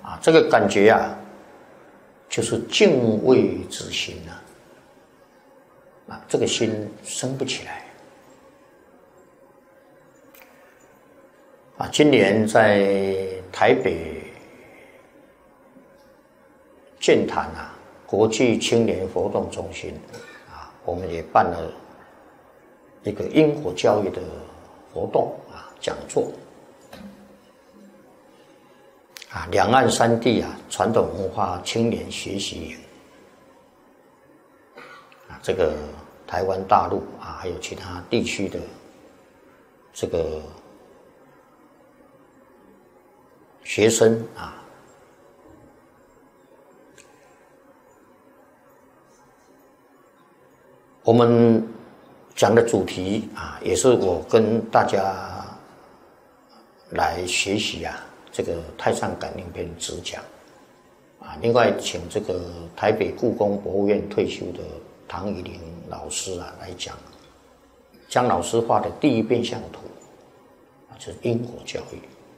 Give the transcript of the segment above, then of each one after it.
这个感觉就是敬畏之心这个心生不起来今年在台北剑潭国际青年活动中心我们也办了一个因果教育的活动讲座两岸三地传统文化青年学习营这个台湾大陆还有其他地区的这个学生我们讲的主题也是我跟大家来学习这个《太上感应篇》只讲另外请这个台北故宫博物院退休的唐以玲老师来讲江老师画的第一变相图就是因果教育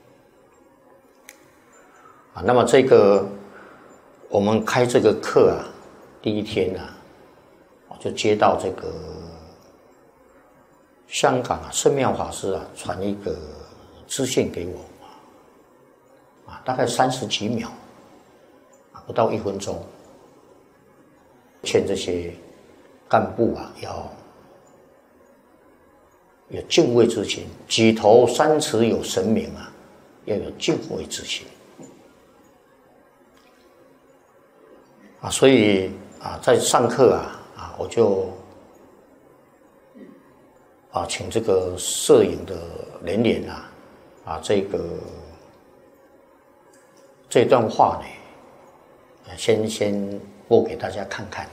那么这个我们开这个课第一天就接到这个香港圣妙法师传一个资讯给我大概30几秒不到1分钟，劝这些干部要有敬畏之心，举头三尺有神明要有敬畏之心所以在上课我就请这个摄影的人员这段话呢先播给大家看看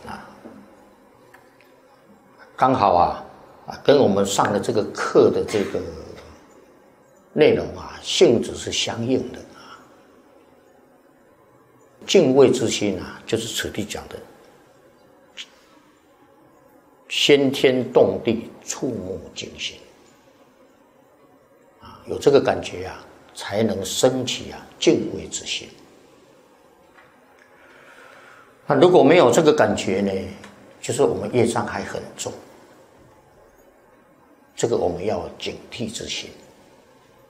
刚好跟我们上的这个课的这个内容性质是相应的敬畏之心就是此地讲的先天动地触目惊心有这个感觉才能升起敬畏之心那如果没有这个感觉呢就是我们业障还很重这个我们要有警惕之心